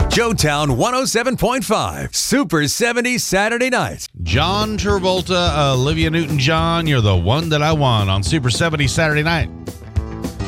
Joetown 107.5, Super 70s Saturday nights. John Travolta, Olivia Newton-John, you're the one that I want on Super 70 Saturday night.